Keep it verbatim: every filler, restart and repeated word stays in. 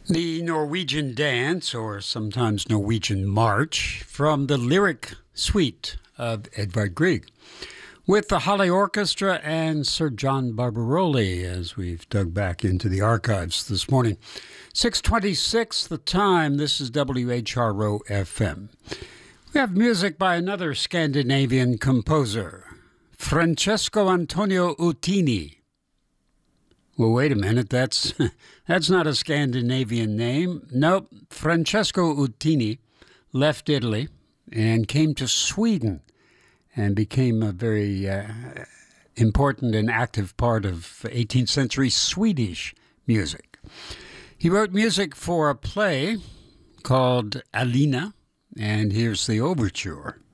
The Norwegian dance, or sometimes Norwegian march, from the lyric suite of Edvard Grieg, with the Holly Orchestra and Sir John Barbaroli, as we've dug back into the archives this morning. six twenty-six the time. This is W H R O F M. We have music by another Scandinavian composer, Francesco Antonio Utini. Well, wait a minute, that's that's not a Scandinavian name. Nope, Francesco Utini left Italy and came to Sweden and became a very uh, important and active part of eighteenth century Swedish music. He wrote music for a play called Alina, and here's the overture.